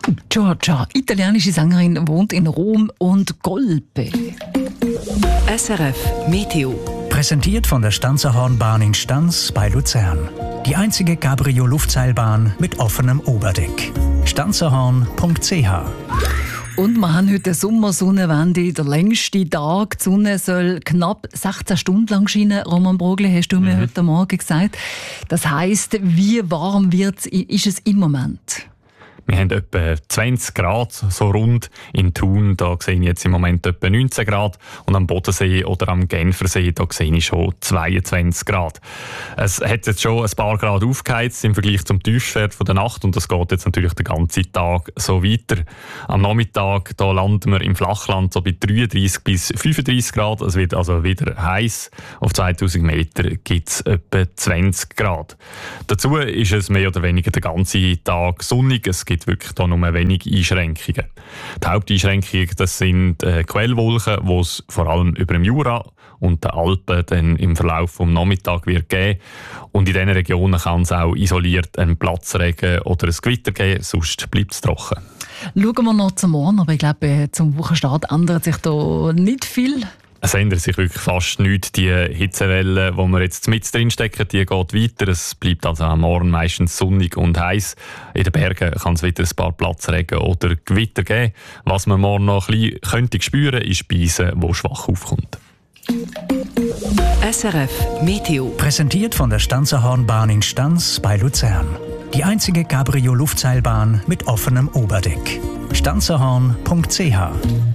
Giorgia, italienische Sängerin, wohnt in Rom und Golpe. SRF Meteo. Präsentiert von der Stanzerhornbahn in Stans bei Luzern. Die einzige Cabrio-Luftseilbahn mit offenem Oberdeck. stanzerhorn.ch. Und wir haben heute eine Sommersonnenwende, der längste Tag. Die Sonne soll knapp 16 Stunden lang scheinen. Roman Brogli, hast du mir heute Morgen gesagt. Das heisst, wie warm ist es im Moment? Wir haben etwa 20 Grad, so rund. In Thun, da sehe ich jetzt im Moment etwa 19 Grad. Und am Bodensee oder am Genfersee, da sehe ich schon 22 Grad. Es hat jetzt schon ein paar Grad aufgeheizt im Vergleich zum Tiefstwert von der Nacht. Und das geht jetzt natürlich den ganzen Tag so weiter. Am Nachmittag, da landen wir im Flachland so bei 33 bis 35 Grad. Es wird also wieder heiß. Auf 2000 Meter gibt es etwa 20 Grad. Dazu ist es mehr oder weniger den ganzen Tag sonnig. Es gibt wirklich da nur wenig Einschränkungen. Die Haupteinschränkungen, das sind Quellwolken, die es vor allem über dem Jura und den Alpen dann im Verlauf des Nachmittags wird geben. Und in diesen Regionen kann es auch isoliert einen Platzregen oder ein Gewitter geben, sonst bleibt es trocken. Schauen wir noch zum Morgen, aber ich glaube, zum Wochenstart ändert sich da nicht viel. Es ändert sich wirklich fast nichts. Die Hitzewelle, die wir jetzt mit drin stecken, die geht weiter. Es bleibt also am Morgen meistens sonnig und heiß. In den Bergen kann es wieder ein paar Platzregen oder Gewitter geben. Was man morgen noch ein bisschen könnte spüren, ist Beise, die schwach aufkommt. SRF Meteo. Präsentiert von der Stanzerhornbahn in Stans bei Luzern. Die einzige Cabrio-Luftseilbahn mit offenem Oberdeck. stanzerhorn.ch.